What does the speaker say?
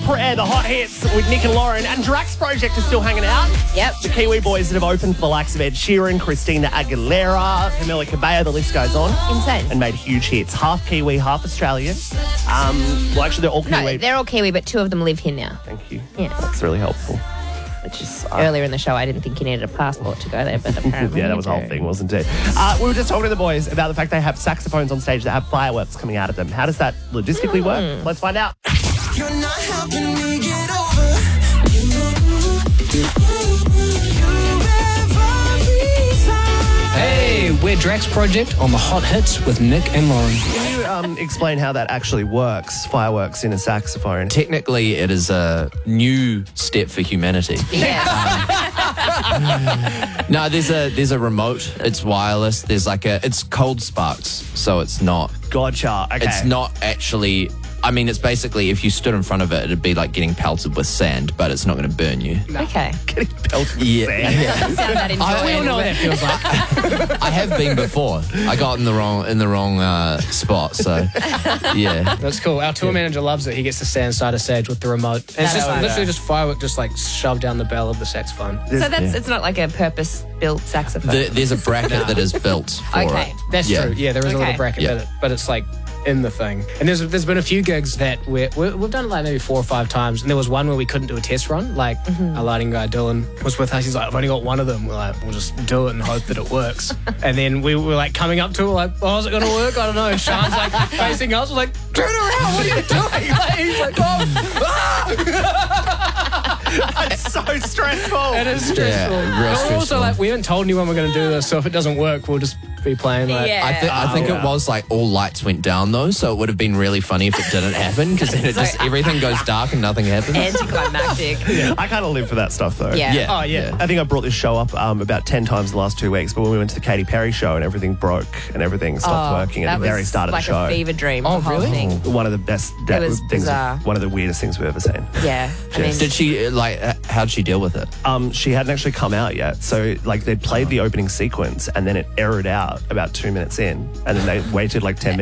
The hot hits with Nick and Lauren. And Drax Project is still hanging out. Yep. The Kiwi boys that have opened for the likes of Ed Sheeran, Christina Aguilera, Camila Cabello, the list goes on. Insane. And made huge hits. Half Kiwi, half Australian. Well, actually, they're all Kiwi. No, they're all Kiwi, but 2 of them live here now. Thank you. Yeah. That's really helpful. Which is Earlier in the show, I didn't think you needed a passport to go there, but apparently yeah, that you was the whole do. thing, wasn't it? We were just talking to the boys about the fact they have saxophones on stage that have fireworks coming out of them. How does that logistically work? Let's find out. You're not helping me get over. Hey, we're Drax Project on the Hot Hits with Nick and Lauren. Can you explain how that actually works, fireworks in a saxophone? Technically, it is a new step for humanity. No, there's a remote. It's wireless. It's cold sparks, so it's not. Gotcha. Okay. It's not actually. I mean, it's basically if you stood in front of it, it'd be like getting pelted with sand, but it's not going to burn you. Okay. getting pelted with sand. Doesn't sound that enjoyable. We all know what that feels like. I have been before. I got in the wrong spot, so yeah. That's cool. Our tour manager loves it. He gets to stand inside a stage with the remote. And it's just literally just firework just like shoved down the bell of the saxophone. So it's not like a purpose-built saxophone. There's a bracket that is built for Okay. it. That's true. Yeah, there is a little Okay. bracket, Yeah. but it's like in the thing. And there's been a few gigs that we've done it like maybe 4 or 5 times. And there was one where we couldn't do a test run. Like our lighting guy Dylan was with us. He's like, I've only got one of them. We're like, we'll just do it and hope that it works. And then we were like coming up to it, we're like, oh, is it going to work? I don't know. And Sean's like facing us. We're like, turn around. What are you doing? Like, he's like, It's so stressful. it is stressful. Yeah, real But we're also stressful. like, we haven't told anyone we're going to do this. So if it doesn't work, we'll just be playing like. Yeah. I think it was like all lights went down though, so it would have been really funny if it didn't happen because then everything goes dark and nothing happens. Anticlimactic. I kind of live for that stuff, though. Yeah. Oh, yeah. I think I brought this show up about 10 times the last 2 weeks, but when we went to the Katy Perry show and everything broke and everything stopped working at that the very was start of like the show. a fever dream. Oh, the whole really? thing. One of the best It was things, bizarre. one of the weirdest things we've ever seen. Yeah. I mean, Did she how'd she deal with it? She hadn't actually come out yet, so like they'd played the opening sequence and then it errored out about 2 minutes in, and then they waited like 10 minutes.